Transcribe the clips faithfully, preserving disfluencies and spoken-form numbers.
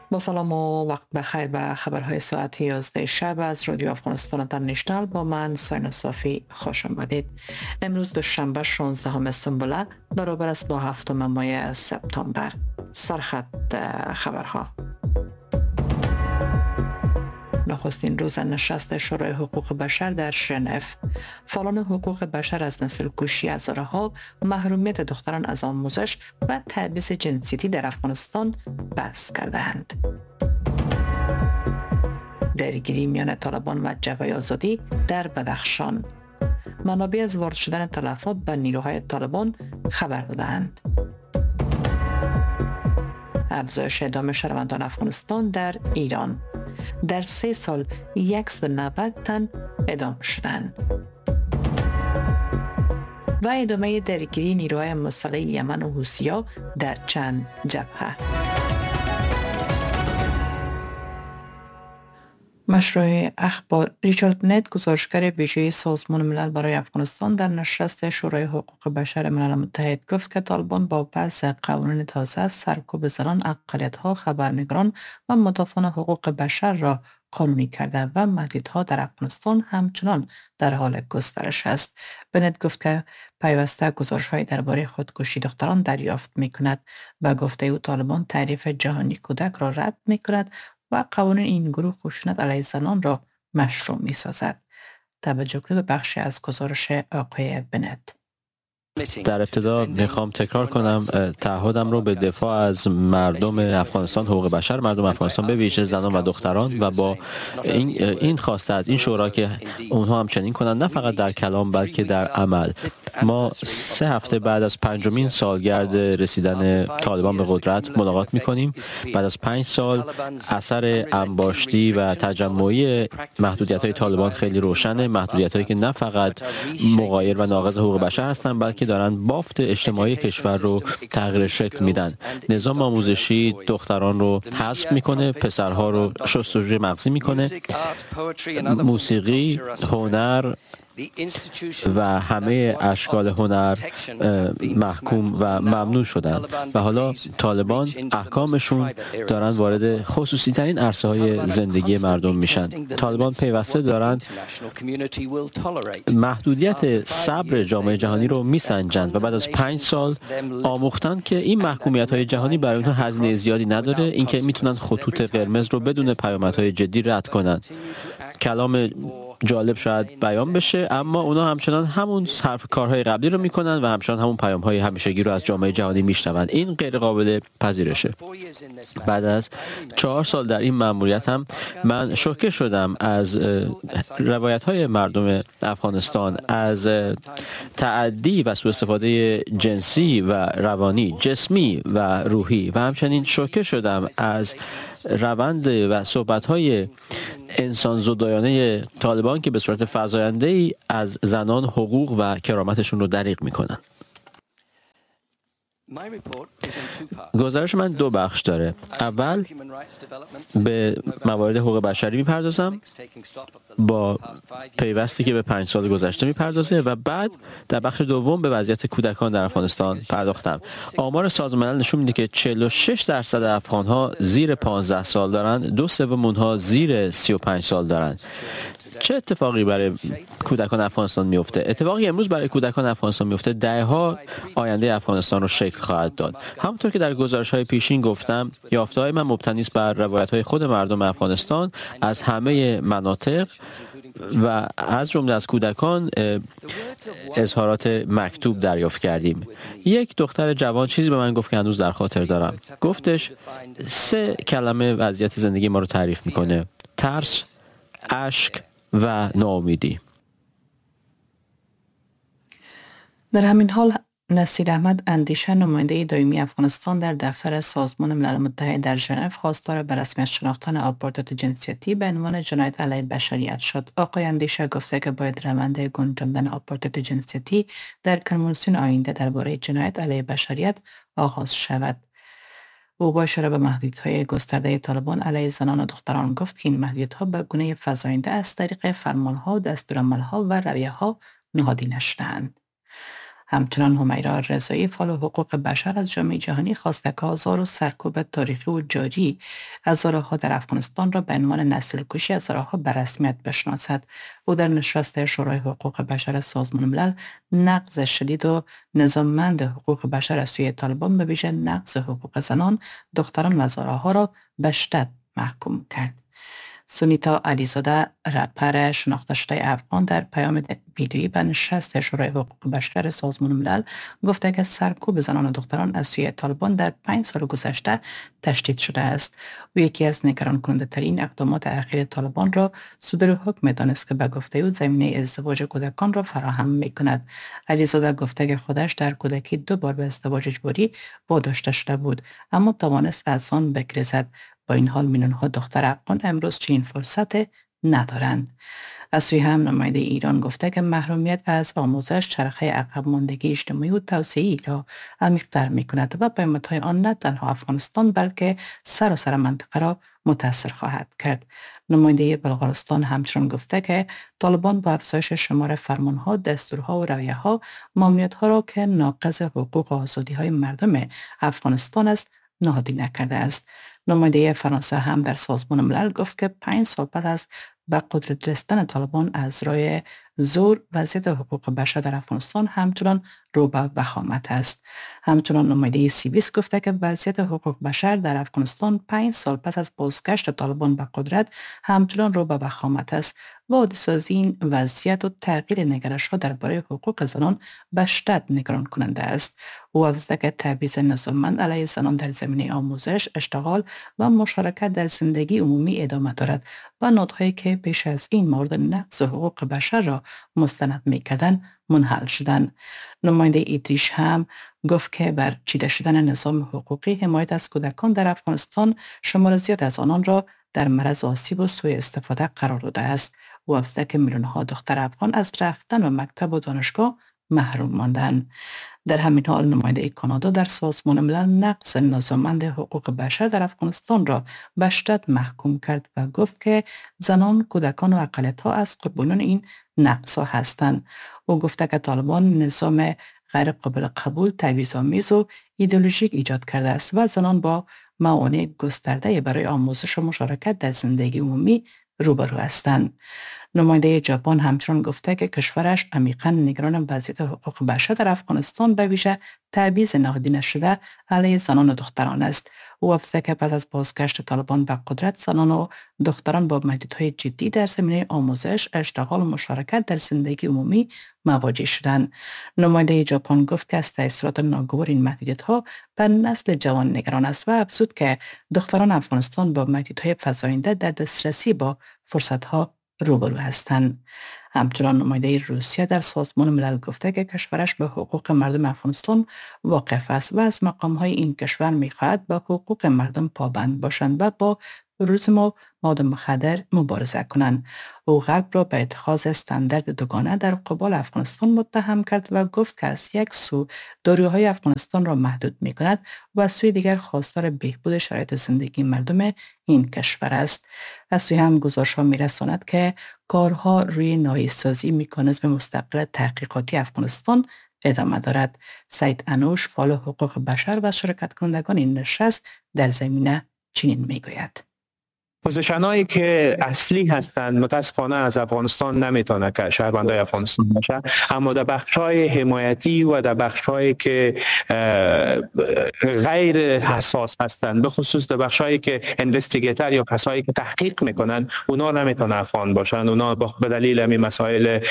با سلام و وقت بخیر به خبرهای ساعت یازده شب از رادیو افغانستان اینترنشنال با من ساینا صافی خوش آمدید. امروز دوشنبه شانزدهم سنبله برابر است با هفتم ماه سپتامبر. سرخط خبرها. نخستین روز نشست شورای حقوق بشر در ژنو. فعالان حقوق بشر از نسل کشی هزارها، محرومیت دختران از آموزش و تبعیض جنسیتی در افغانستان بحث کردند. درگیری میان طالبان و جبهه آزادی در بدخشان. منابع از وارد شدن تلفات به نیروهای طالبان خبر دادند. افزایش اعدام شهروندان افغانستان در ایران. در سه سال صد و نود تن اعدام شدند. و ادامه درگیری نیروهای مسلح یمن و حوثی‌ها در چند جبهه. مشروع اخبار. ریچارد نت، گزارشگر ویژه سازمان ملل برای افغانستان، در نشست شورای حقوق بشر ملل متحد گفت که طالبان با وضع قوانین تازه سرکوب زنان، اقلیت‌ها، خبرنگاران و مدافعان حقوق بشر را قانونی کرده و محدودیت‌ها در افغانستان همچنان در حال گسترش است. بنت گفت که پیوسته گزارش‌های درباره خودکشی دختران دریافت می‌کند. به گفته او طالبان تعریف جهانی کودک را رد می‌کند و قوانین این گروه خشونت علیه زنان را مشروع می‌سازد. توجه کنید به بخشی از گزارش آقای بنت. در ابتدا میخوام تکرار کنم تعهدم رو به دفاع از مردم افغانستان، حقوق بشر مردم افغانستان به ویژه زنان و دختران و با این این خواسته از این شورا که اونها هم چنین کنند، نه فقط در کلام بلکه در عمل. ما سه هفته بعد از پنجمین سالگرد رسیدن طالبان به قدرت ملاقات میکنیم. بعد از پنج سال اثر انباشتی و تجمعی محدودیت‌های طالبان خیلی روشنه، محدودیت‌هایی که نه فقط مغایر و ناقض حقوق بشر هستند بلکه دارن بافت اجتماعی کشور رو تغییر شکل میدن. نظام آموزشی دختران رو حذف میکنه، پسرها رو شستشوی مغزی میکنه. موسیقی، هنر و همه اشکال هنر محکوم و ممنوع شدن و حالا طالبان احکامشون دارن وارد خصوصی ترین عرصه های زندگی مردم میشن. طالبان پیوسته دارن محدودیت صبر جامعه جهانی رو میسنجند و بعد از پنج سال آموختن که این محکومیت های جهانی برای اونها هزینه زیادی نداره، اینکه میتونن خطوط قرمز رو بدون پیامدهای جدی رد کنن. کلام جالب شاید بیان بشه، اما اونا همچنان همون حرف کارهای قبلی رو میکنن و همچنان همون پیام‌های همیشگی رو از جامعه جهانی میشنون. این غیر قابل پذیرشه. بعد از چهار سال در این مأموریت هم من شوکه شدم از روایت‌های مردم افغانستان از تعدی و سوء استفاده جنسی و روانی، جسمی و روحی و همچنین شوکه شدم از روند و صحبت‌های انسان زدایانه طالبان که به صورت فزاینده‌ای از زنان حقوق و کرامتشون رو دریغ میکنن. گزارش من دو بخش داره. اول به موارد حقوق بشری میپردازم با پیوستی که به پنج سال گذشته میپردازه و بعد در بخش دوم به وضعیت کودکان در افغانستان پرداختم. آمار سازمان ملل نشون میده که چهل و شش درصد افغان‌ها زیر پانزده سال دارن، دو سوم اونها زیر سی و پنج سال دارن. چه اتفاقی برای کودکان افغانستان میفته؟ اتفاقی امروز برای کودکان افغانستان میفته دهها آینده افغانستان رو شکل خواهد داد. همونطور که در گزارش‌های پیشین گفتم، یافته‌های من مبتنی است بر روایت‌های خود مردم افغانستان از همه مناطق و از جمله از کودکان اظهارات مکتوب دریافت کردیم. یک دختر جوان چیزی به من گفت که هنوز در خاطر دارم. گفتش سه کلمه وضعیت زندگی ما رو تعریف میکنه: ترس، اشک و ناامیدی. در همین حال نصیر احمد اندیشه، نماینده دائمی افغانستان در دفتر سازمان ملل متحد در ژنو، خواستار به رسمیت شناختن آپارتاید جنسیتی به عنوان جنایت علیه بشریت شد. آقای اندیشه گفته که باید روند گنجاندن آپارتاید جنسیتی در کنوانسیون آینده درباره جنایت علیه بشریت آغاز شود. او با اشاره به محدودیت‌های گسترده طالبان علیه زنان و دختران گفت که این محدودیت‌ها به گونه فزاینده از طریق فرمان‌ها، دستورالعمل‌ها و رویه‌ها نهادینه شده‌اند. همچنان همیرا رضایی فعال حقوق بشر از جامعه جهانی خواسته که آزار و سرکوب تاریخی و جاری هزارها در افغانستان را به عنوان نسل کشی هزارها به رسمیت بشناسد. او در نشست شورای حقوق بشر سازمان ملل نقض شدید و نظاممند حقوق بشر از سوی طالبان به ویژه نقض حقوق زنان، دختران و زنها را به شدت محکوم کرد. سونیتا علیزاده رهبر شناخته شده افغان در پیام ویدیویی به نشست شورای حقوق بشر سازمان ملل گفته که سرکوب زنان و دختران از سوی طالبان در پنج سال گذشته تشدید شده است. او یکی از نگران کننده ترین اقدامات اخیر طالبان را صدور حکم دانست که به گفته او زمینه ازدواج کودکان را فراهم می کند. علیزاده گفته که خودش در کودکی دو بار به ازدواج اجباری واداشته شده بود، اما توانست از آن بگریزد. با این حال میلیون‌ها دختر افغان امروز چنین فرصت ندارند. از سوی هم نماینده ایران گفته که محرومیت از آموزش چرخه عقب ماندگی اجتماعی و توسعه‌ای را عمیق‌تر می‌کند و پیامدهای آن نه تنها افغانستان بلکه سراسر منطقه را متاثر خواهد کرد. نماینده بلغارستان همچنین گفته که طالبان با افزایش شمار فرمانها، دستورها و رویه‌ها ممنوعیت‌ها را که ناقض حقوق و آزادی‌های مردم افغانستان است نهادی نکرده است. نماینده فرانسه هم در سازمان ملل گفت که پنج سال بعد از به قدرت رسیدن طالبان از راه زور، وضعیت حقوق بشر در افغانستان همچنان رو به وخامت است. همچنان نماینده سیبیس گفته که وضعیت حقوق بشر در افغانستان پنج سال پس از بازگشت طالبان به قدرت همچنان رو به وخامت است و عادی‌سازی این وضعیت و تغییر نگرش‌ها درباره حقوق زنان به شدت نگران کننده است. او افزوده که تبعیض نظاممند علیه زنان در زمینه آموزش، اشتغال و مشارکت در زندگی عمومی ادامه دارد و نهادهایی که پیش از این مورد نقض حقوق بشر را مستند می‌کردند منحل شدند. نماینده ایدریش هم گفت که بر چیده شدن نظام حقوقی حمایت از کودکان در افغانستان شمار زیاد از آنان را در معرض آسیب و سوء استفاده قرار داده است. او افزوده که میلیون‌ها دختر افغان از رفتن به مکتب و دانشگاه محروم ماندند. در همین حال نماینده کانادا در سازمان ملل نقض نظاممند حقوق بشر در افغانستان را به شدت محکوم کرد و گفت که زنان، کودکان و اقلیت‌ها از قربانیان این نقض‌ها هستند. او گفته که طالبان نظام غیر قابل قبول، تبعیض‌آمیز و ایدئولوژیک ایجاد کرده است و زنان با موانع گسترده برای آموزش و مشارکت در زندگی عمومی روبرو هستند. نماینده ژاپن همچنان گفته که کشورش عمیقاً نگران وضعیت حقوق بشر در افغانستان به ویژه تبعیض نهادی نشده علیه زنان و دختران است. او افزوده که پس از بازگشت طالبان به قدرت زنان و دختران با محدودیت‌های جدی در زمینه آموزش، اشتغال و مشارکت در زندگی عمومی مواجه شدند. نماینده ژاپن گفت که از تاثیرات ناگوار این محدودیت‌ها بر نسل جوان نگران است و افزود که دختران افغانستان با محدودیت‌های فزاینده در دسترسی با فرصت‌ها روبرو هستند. همچنان نماینده روسیه در سازمان ملل گفته که کشورش به حقوق مردم افغانستان واقف است و از مقام‌های این کشور می‌خواهد به حقوق مردم پابند باشند و با تروریسم و مواد مخدر مبارزه کنند. او غرب را به اتخاذ استاندارد دوگانه در قبال افغانستان متهم کرد و گفت که از یک سو داروهای افغانستان را محدود می‌کند و از سوی دیگر خواستار بهبود شرایط زندگی مردم این کشور است. از سوی هم گزارش‌ها می‌رساند که کارها روی نهایی‌سازی مکانیزم مستقل تحقیقاتی افغانستان ادامه دارد. سعید انوش، فعال حقوق بشر و شرکت کنندگان این نشست در زمینه چنین میگوید: پوزیشنایی که اصلی هستند متاسفانه از افغانستان نمیتونه که شهروندای افغانستان باشه، اما در بخش‌های حمایتی و در بخش‌هایی که غیر حساس هستند، به خصوص در بخش‌هایی که اینوستیگیتور یا کسایی که تحقیق میکنن، اونا نمیتونه افغان باشن. اونا به دلیل همین مسائل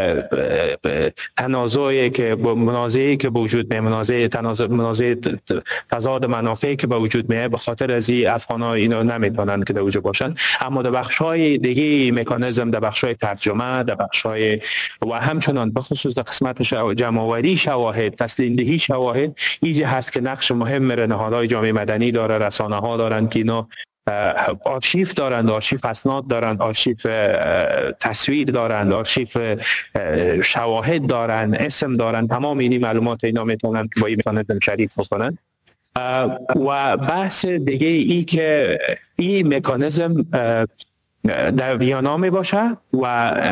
تنازعی که منازعه‌ای که وجود میاد، منازعه تنازع منازعه تضاد منافعی که به وجود میاد، به خاطر از این افغان‌ها اینا نمیتونن که در باشند. اما در بخش‌های دیگه مکانیزم، در بخش‌های ترجمه، در بخش‌های و همچنان به خصوص در قسمت جمع‌آوری شواهد، تسلیم دهی شواهد، اینجا هست که نقش مهم میره نهادهای جامعه مدنی داره، رسانه‌ها دارن که اینا آرشیف دارند، آرشیف اسناد دارند، آرشیف تصویر دارند، آرشیف شواهد دارند، اسم دارند. تمام این معلومات اینا میتونن با این مکانیزم شریک بکنن. و بحث دیگه ای که این مکانیزم در ویانا می باشه و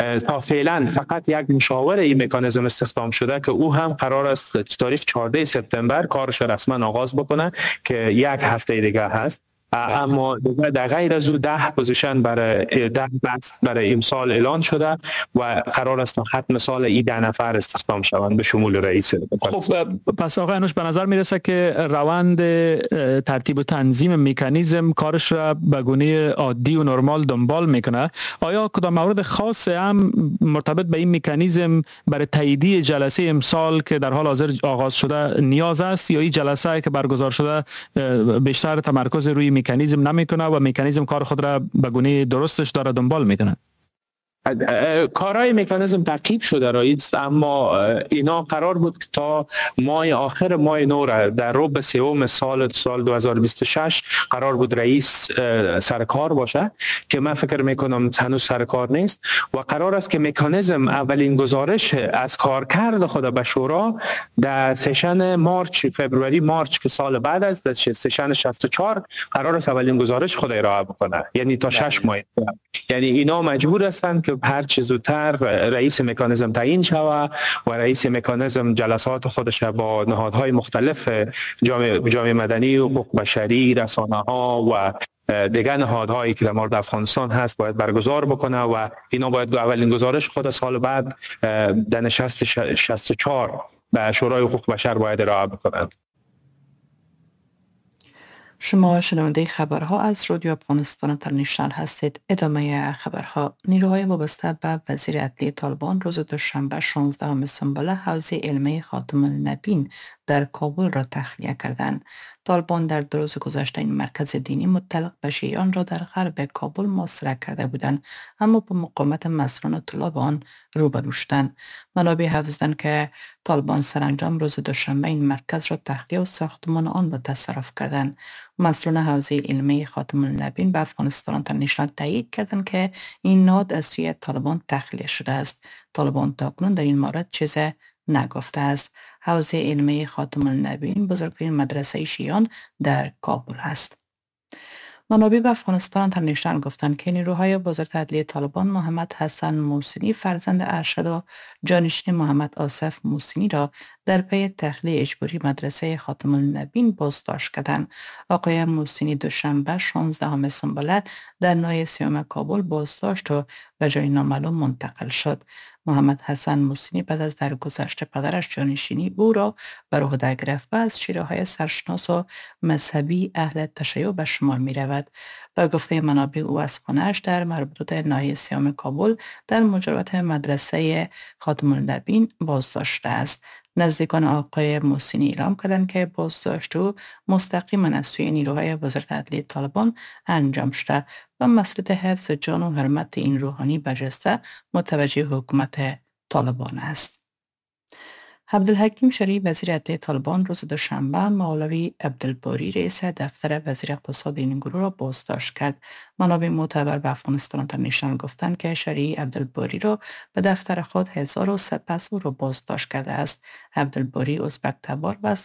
تا فعلا فقط یک مشاور این مکانیزم استخدام شده که او هم قرار است تاریخ چهاردهم سپتامبر کارش رسما آغاز بکنه که یک هفته دیگه هست. اما در غیر از او ده پوزیشن برای ده بست برای امسال اعلان شده و قرار است تا ختم سال این ده نفر استخدام شوند به شمول رئیس. خب پس آقای انوش به نظر میرسه که روند ترتیب و تنظیم مکانیزم کارش را به گونه عادی و نرمال دنبال میکنه. آیا کدام مورد خاص هم مرتبط به این مکانیزم برای تاییدیه جلسه امسال که در حال حاضر آغاز شده نیاز است یا این جلسه که برگزار شده بیشتر تمرکز روی مکانیزم نمیکنه و مکانیزم کار خود را به گونه درستش داره دنبال میکنه؟ کارهای مکانیزم تعقیب شده رئیس، اما اینا قرار بود که تا ماه آخر ماه نو را در ربع سوم سال سال دو هزار و بیست و شش قرار بود رئیس سرکار باشه که من فکر میکنم هنوز سرکار نیست و قرار است که مکانیزم اولین گزارش از کارکرد خود به شورا در سشن مارچ فبروری مارچ که سال بعد است در سشن شصت و چهار قرار است اولین گزارش خود ارائه بکنه، یعنی تا شش ماه. یعنی اینا مجبور هستند که هر چه زودتر رئیس مکانیزم تعیین شود و رئیس مکانیزم جلسات خودش با نهادهای مختلف جامعه, جامعه مدنی، حقوق بشری، رسانه ها و دیگر نهادهایی که در مورد افغانستان هست باید برگزار بکنه و اینا باید اولین گزارش خود سال بعد در نشست شصت و چهار به شورای حقوق بشر باید ارائه بکنند. شما شنونده خبرها از رادیو افغانستان اینترنشنال هستید. ادامه خبرها. نیروهای وابسته به وزیر عدلیه طالبان روز دوشنبه شانزدهم سنبله حوزه علمی خاتم النبیین در کابل را تخلیه کردند. طالبان در دو روز گذشته این مرکز دینی متعلق به شیعیان را در غرب کابل محاصره کرده بودند، اما با مقاومت مسئولان طلاب آن روبرو شدند. منابع حفظ دادند که طالبان سرانجام روز دوشنبه این مرکز را تخلیه و ساختمان آن را تصرف کردند. مسئولان حوزه علمی خاتم النبیین به افغانستان اینترنشنال تایید کردند که این نهاد از سوی طالبان تخلیه شده است. طالبان تاکنون در این مورد چیز نگفته است. حوزه علمی خاتم النبیین بزرگترین مدرسه شیعیان در کابل است. منابع به افغانستان اینترنشنال گفتند که نیروهای وزارت عدلیه طالبان محمد حسن موسینی فرزند ارشد و جانشین محمد آصف موسینی را در پی تخلیه اجباری مدرسه خاتم النبیین بازداشت کردند. آقای موسینی دوشنبه شانزدهم سنبله در ناحیه سیوم کابل بازداشت و به جای نامعلوم منتقل شد. محمد حسن موسینی بعد از درگذشت پدرش جانشینی او را بر عهده گرفت و از شیره‌های سرشناس و مذهبی اهل تشیع به شمار می رود. با گفته منابع او از خانه‌اش در مربوطه ناحیه سیوم کابل در مجاورت مدرسه خاتم النبیین بازداشته است. نزدیکان آقای موسینی اعلام کردند که بازداشت او مستقیما از سوی نیروهای وزارت عدلیه طالبان انجام شده و مسئولیت حفظ جان و حرمت این روحانی برجسته متوجه حکومت طالبان است. عبدالحکیم شریع وزیر عدلیه طالبان روز دوشنبه مولوی عبدالباری رئیس دفتر وزیر اقتصاد این گروه را بازداشت کرد. منابع معتبر به افغانستان اینترنشنال گفتند که شریع عبدالباری را به دفتر خود هزار و سپس او را بازداشت کرده است. عبدالباری ازبک تبار و